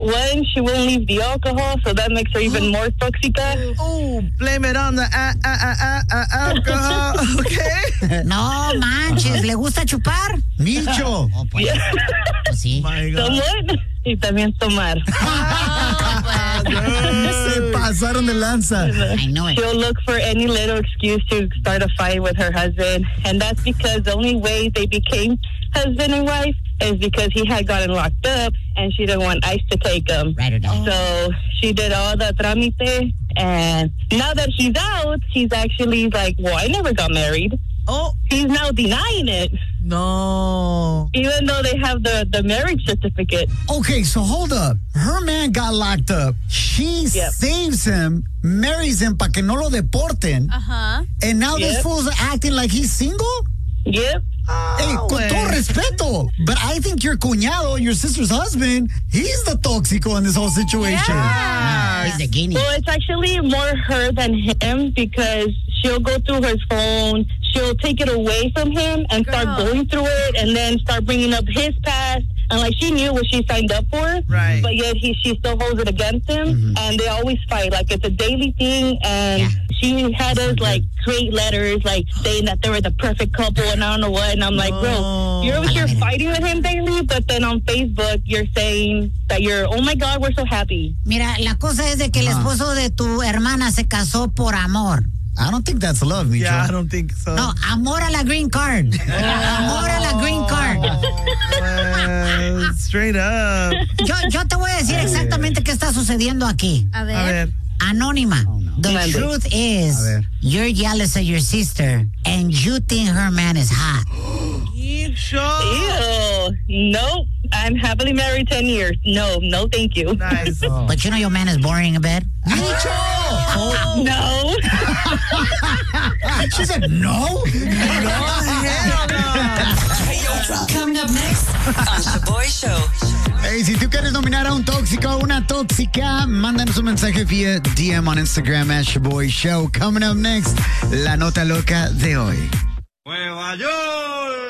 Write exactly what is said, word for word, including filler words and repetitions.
One, she won't leave the alcohol, so that makes her even more tóxica. Oh, blame it on the uh, uh, uh, uh, alcohol, okay? No manches, ¿le gusta chupar? Micho. Oh, pues, Yeah. pues sí. My God. Tomar y también tomar. Se pasaron de lanza. I know it. She'll look for any little excuse to start a fight with her husband, and that's because the only way they became husband and wife is because he had gotten locked up, and she didn't want ICE to take him. Write it down. So she did all the trámite, and now that he's out, he's actually like, well, I never got married. Oh, He's now denying it, no. even though they have the, the marriage certificate. Okay, so hold up. Her man got locked up. She Yep. saves him, marries him para que no lo deporten. Uh-huh. And now this Yep. fool's acting like he's single? Yep. Hey, con güey. todo respeto. But I think your cuñado, your sister's husband, he's the tóxico in this whole situation. Ah, he's the guinea. Well, it's actually more her than him because she'll go through his phone, she'll take it away from him and start Girl. going through it and then start bringing up his past. And like she knew what she signed up for, Right. but yet he she still holds it against him, and they always fight. Like it's a daily thing, and Yeah. she had us like create letters like saying that they were the perfect couple and I don't know what. And I'm like, bro, you're over here fighting with him daily, but then on Facebook you're saying that you're, oh my God, we're so happy. Mira, la cosa es de que el esposo de tu hermana se casó por amor. I don't think that's love, Micho. Yeah, I don't think so. No, amor a la green card. Amor a la green card. Well, straight up. Yo, yo te voy a decir exactamente qué está sucediendo aquí. A A ver. ver. Anónima. The Mande. truth is, A ver. you're jealous of your sister and you think her man is hot. Micho. Ew. Nope. I'm happily married ten years. No, no, thank you. Nice. But you know your man is boring in bed? No. She said no? Coming up next on The Boy Show. Hey, si tú quieres nominar a un tóxico o una tóxica, mándanos un mensaje vía D M on Instagram at Shaboy Show. Coming up next, la nota loca de hoy. Nueva York.